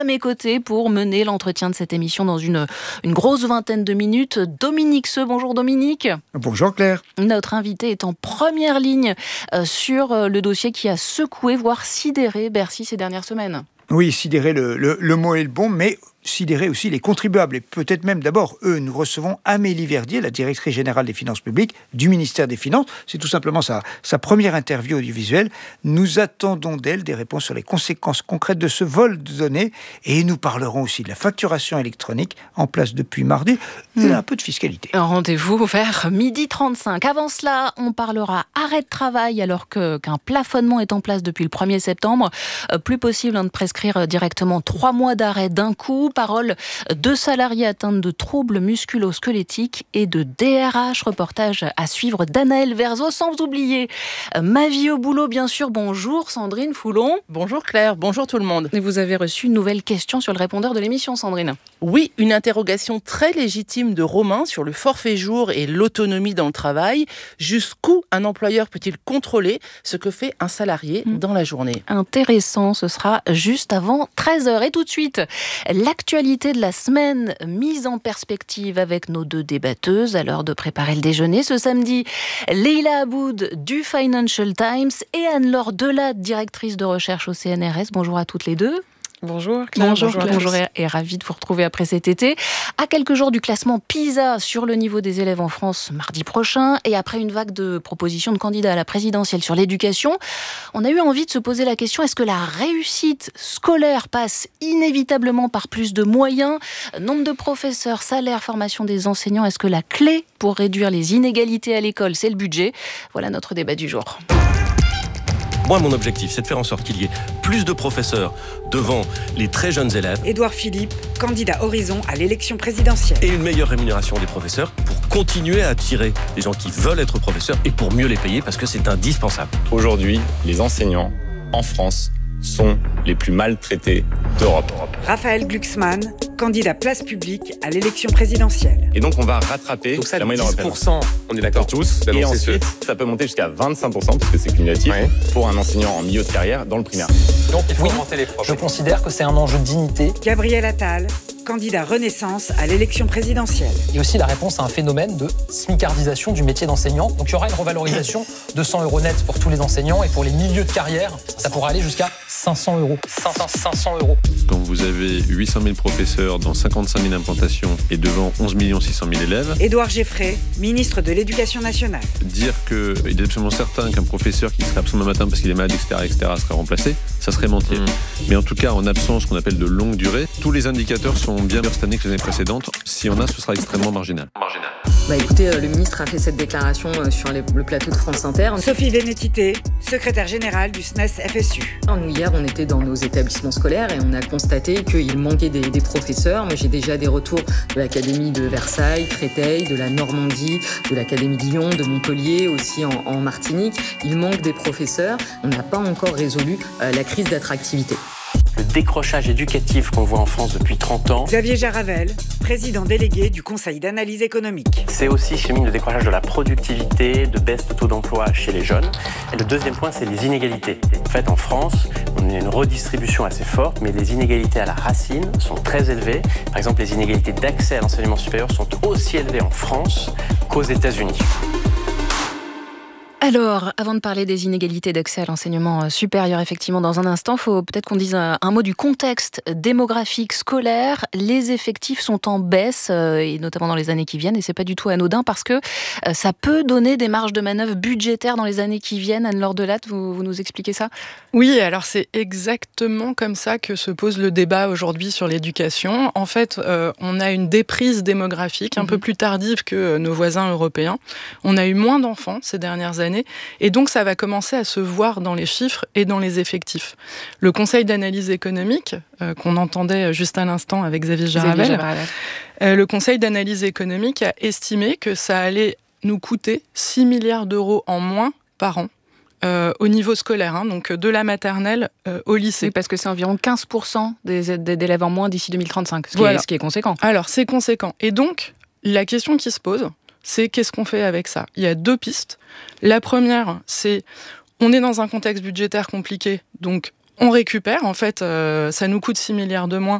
À mes côtés pour mener l'entretien de cette émission dans une grosse vingtaine de minutes. Dominique Seux, bonjour Dominique. Bonjour Claire. Notre invité est en première ligne sur le dossier qui a secoué, voire sidéré Bercy ces dernières semaines. Oui, sidérer, le mot est le bon, mais sidérer aussi les contribuables. Et peut-être même d'abord, nous recevons Amélie Verdier, la directrice générale des finances publiques du ministère des Finances. C'est tout simplement sa première interview audiovisuelle. Nous attendons d'elle des réponses sur les conséquences concrètes de ce vol de données. Et nous parlerons aussi de la facturation électronique en place depuis mardi et un peu de fiscalité. Un rendez-vous vers 12h35. Avant cela, on parlera arrêt de travail alors qu'un plafonnement est en place depuis le 1er septembre. Plus possible de prescrire directement 3 mois d'arrêt d'un coup. Parole de salariés atteints de troubles musculo-squelettiques et de DRH. Reportage à suivre d'Anaël Verzo, sans oublier Ma vie au boulot, bien sûr. Bonjour Sandrine Foulon. Bonjour Claire, bonjour tout le monde. Et vous avez reçu une nouvelle question sur le répondeur de l'émission, Sandrine. Oui, une interrogation très légitime de Romain sur le forfait jour et l'autonomie dans le travail. Jusqu'où un employeur peut-il contrôler ce que fait un salarié dans la journée ? Intéressant, ce sera juste avant 13h. Et tout de suite, l'actualité de la semaine mise en perspective avec nos deux débatteuses à l'heure de préparer le déjeuner. Ce samedi, Leïla Aboud du Financial Times et Anne-Laure Delade, directrice de recherche au CNRS. Bonjour à toutes les deux. Bonjour Claire, bonjour et ravie de vous retrouver après cet été. À quelques jours du classement PISA sur le niveau des élèves en France mardi prochain et après une vague de propositions de candidats à la présidentielle sur l'éducation, on a eu envie de se poser la question, est-ce que la réussite scolaire passe inévitablement par plus de moyens, nombre de professeurs, salaire, formation des enseignants? Est-ce que la clé pour réduire les inégalités à l'école, c'est le budget? Voilà notre débat du jour. Moi, mon objectif, c'est de faire en sorte qu'il y ait plus de professeurs devant les très jeunes élèves. Édouard Philippe, candidat Horizon à l'élection présidentielle. Et une meilleure rémunération des professeurs pour continuer à attirer les gens qui veulent être professeurs et pour mieux les payer parce que c'est indispensable. Aujourd'hui, les enseignants en France sont les plus maltraités d'Europe. Raphaël Glucksmann, candidat Place Publique à l'élection présidentielle. Et donc on va rattraper donc ça, la moyenne européenne. 10%, on est d'accord tous. Et ensuite, ça peut monter jusqu'à 25%, parce que c'est cumulatif, pour un enseignant en milieu de carrière dans le primaire. Donc il faut augmenter les profs. Je considère que c'est un enjeu de dignité. Gabriel Attal, candidat Renaissance à l'élection présidentielle. Et aussi la réponse à un phénomène de smicardisation du métier d'enseignant. Donc il y aura une revalorisation de 100 € net pour tous les enseignants et pour les milieux de carrière, ça pourra aller jusqu'à 500 €. 500 €. Quand vous avez 800 000 professeurs dans 55 000 implantations et devant 11 600 000 élèves... Édouard Geffray, ministre de l'Éducation nationale. Dire qu'il est absolument certain qu'un professeur qui serait absent le matin parce qu'il est malade, etc., serait remplacé, ça serait mentir. Mais en tout cas, en absence qu'on appelle de longue durée, tous les indicateurs sont bien meilleurs cette année que les années précédentes. Si on a, ce sera extrêmement marginal. Écoutez, le ministre a fait cette déclaration sur le plateau de France Inter. Sophie Vénétité, secrétaire générale du SNES-FSU. Nous, hier, on était dans nos établissements scolaires et on a constaté qu'il manquait des professeurs. Moi, j'ai déjà des retours de l'Académie de Versailles, Créteil, de la Normandie, de l'Académie de Lyon, de Montpellier, aussi en Martinique. Il manque des professeurs. On n'a pas encore résolu la crise d'attractivité. Le décrochage éducatif qu'on voit en France depuis 30 ans. Xavier Jaravel, président délégué du Conseil d'analyse économique. C'est aussi féminin le décrochage de la productivité, de baisse de taux d'emploi chez les jeunes. Et le deuxième point, c'est les inégalités. En fait, en France, on a une redistribution assez forte, mais les inégalités à la racine sont très élevées. Par exemple, les inégalités d'accès à l'enseignement supérieur sont aussi élevées en France qu'aux États-Unis. Alors, avant de parler des inégalités d'accès à l'enseignement supérieur, effectivement, dans un instant, il faut peut-être qu'on dise un mot du contexte démographique scolaire. Les effectifs sont en baisse, et notamment dans les années qui viennent, et c'est pas du tout anodin parce que ça peut donner des marges de manœuvre budgétaires dans les années qui viennent. Anne-Laure Delade, vous nous expliquez ça ? Oui, alors c'est exactement comme ça que se pose le débat aujourd'hui sur l'éducation. En fait, on a une déprise démographique un peu plus tardive que nos voisins européens. On a eu moins d'enfants ces dernières années. Et donc, ça va commencer à se voir dans les chiffres et dans les effectifs. Le Conseil d'analyse économique, qu'on entendait juste à l'instant avec Xavier Jaravel, le Conseil d'analyse économique a estimé que ça allait nous coûter 6 milliards d'euros en moins par an. Au niveau scolaire, donc de la maternelle au lycée. Oui, parce que c'est environ 15% d'élèves en moins d'ici 2035, ce qui est conséquent. Alors, c'est conséquent. Et donc, la question qui se pose, c'est qu'est-ce qu'on fait avec ça ? Il y a 2 pistes. La première, c'est on est dans un contexte budgétaire compliqué, donc On récupère, en fait, ça nous coûte 6 milliards de moins